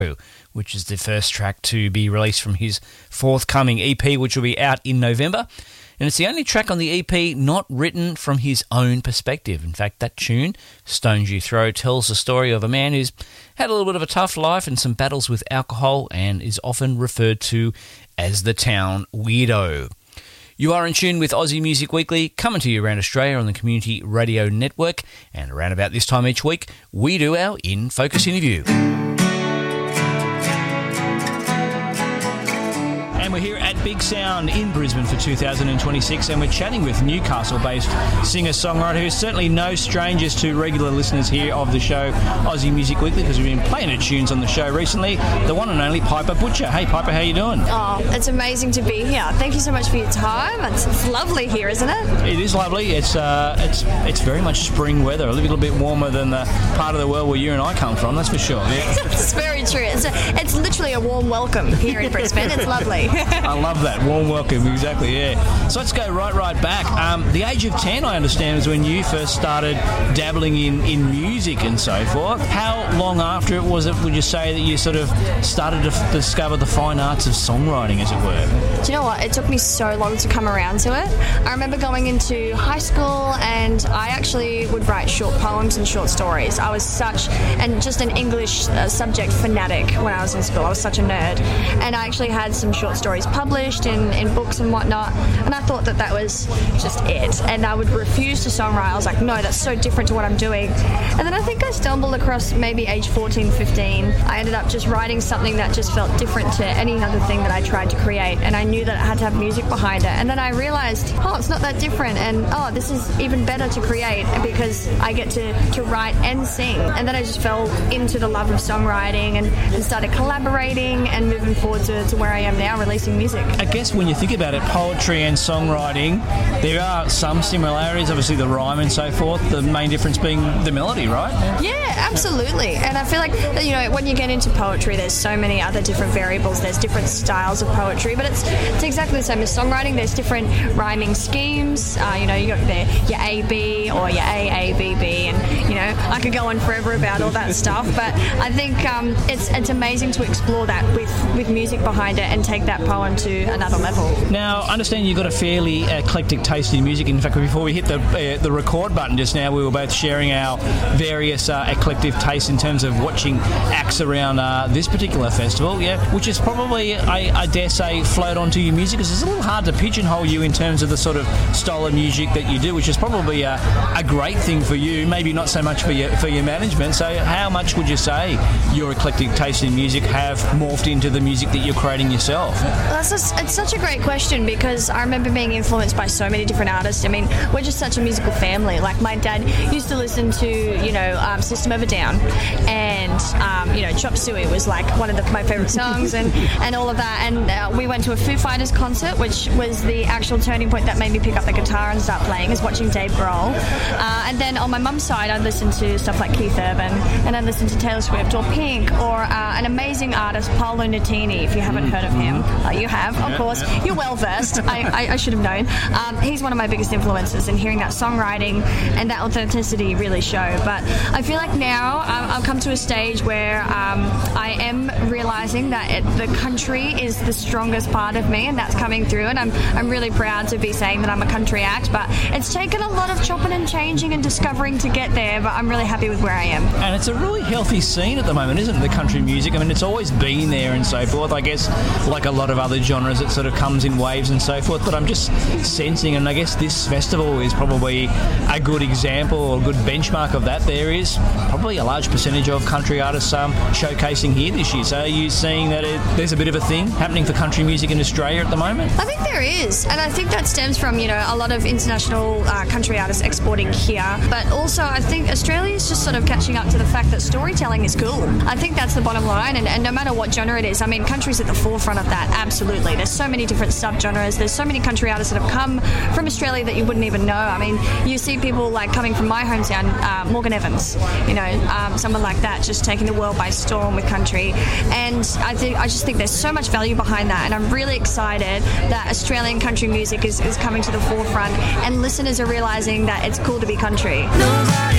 which is the first track to be released from his forthcoming EP, which will be out in November. And it's the only track on the EP not written from his own perspective. In fact, that tune, Stones You Throw, tells the story of a man who's had a little bit of a tough life and some battles with alcohol and is often referred to as the town weirdo. You are in tune with Aussie Music Weekly, coming to you around Australia on the Community Radio Network. And around about this time each week, we do our In Focus interview. And we're here at Big Sound in Brisbane for 2026, and we're chatting with Newcastle-based singer-songwriter who's certainly no strangers to regular listeners here of the show Aussie Music Weekly, because we've been playing her tunes on the show recently, the one and only Piper Butcher. Hey Piper, how you doing? Oh, it's amazing to be here. Thank you so much for your time. It's lovely here, isn't it? It is lovely. It's very much spring weather, a little bit warmer than the part of the world where you and I come from, that's for sure. Yeah. It's very true. It's literally a warm welcome here in Brisbane. It's lovely. I love that. Warm welcome, exactly, yeah. So let's go right back. The age of 10, I understand, is when you first started dabbling in music and so forth. How long after it was it, would you say, that you sort of started to discover the fine arts of songwriting, as it were? Do you know what? It took me so long to come around to it. I remember going into high school and I actually would write short poems and short stories. I was just an English subject fanatic when I was in school. I was such a nerd. And I actually had some short stories published in books and whatnot, and I thought that was just it, and I would refuse to songwrite. I was like, no, that's so different to what I'm doing. And then I think I stumbled across maybe age 14, 15. I ended up just writing something that just felt different to any other thing that I tried to create, and I knew that it had to have music behind it. And then I realized, it's not that different, and this is even better to create because I get to write and sing. And then I just fell into the love of songwriting and started collaborating and moving forward to where I am now, releasing music. I guess when you think about it, poetry and songwriting, there are some similarities, obviously the rhyme and so forth, the main difference being the melody, right? Yeah, absolutely. And I feel like, when you get into poetry, there's so many other different variables, there's different styles of poetry, but it's exactly the same as songwriting. There's different rhyming schemes, you got your A-B or your A-A-B-B, and, I could go on forever about all that stuff, but I think it's amazing to explore that with music behind it and take that poem to another level. Now, I understand you've got a fairly eclectic taste in music. In fact, before we hit the record button just now, we were both sharing our various eclectic tastes in terms of watching acts around this particular festival, which is probably, I dare say, flowed onto your music, because it's a little hard to pigeonhole you in terms of the sort of style of music that you do, which is probably a great thing for you, maybe not so much for your management. So how much would you say your eclectic taste in music have morphed into the music that you're creating yourself? It's such a great question, because I remember being influenced by so many different artists. I mean, we're just such a musical family. Like, my dad used to listen to, System of a Down, and, Chop Suey was like one of my favourite songs and all of that. And we went to a Foo Fighters concert, which was the actual turning point that made me pick up the guitar and start playing, is watching Dave Grohl. And then on my mum's side, I listened to stuff like Keith Urban, and I listened to Taylor Swift or Pink, or an amazing artist, Paolo Nutini, if you haven't heard of him. You have, of course. You're well versed. I should have known. He's one of my biggest influences, and hearing that songwriting and that authenticity really show. But I feel like now I've come to a stage where I am realising that the country is the strongest part of me, and that's coming through. And I'm really proud to be saying that I'm a country act. But it's taken a lot of chopping and changing and discovering to get there. But I'm really happy with where I am. And it's a really healthy scene at the moment, isn't it? The country music. I mean, it's always been there and so forth. I guess, like a lot of other genres, it sort of comes in waves and so forth, but I'm just sensing, and I guess this festival is probably a good example or a good benchmark of that. There is probably a large percentage of country artists showcasing here this year. So are you seeing that there's a bit of a thing happening for country music in Australia at the moment? I think there is, and I think that stems from, a lot of international country artists exporting here, but also I think Australia is just sort of catching up to the fact that storytelling is cool. I think that's the bottom line, and no matter what genre it is, I mean, country's at the forefront of that, absolutely. There's so many different subgenres. There's so many country artists that have come from Australia that you wouldn't even know. I mean, you see people like coming from my hometown, Morgan Evans, someone like that, just taking the world by storm with country. And I just think there's so much value behind that, and I'm really excited that Australian country music is coming to the forefront, and listeners are realising that it's cool to be country. Nobody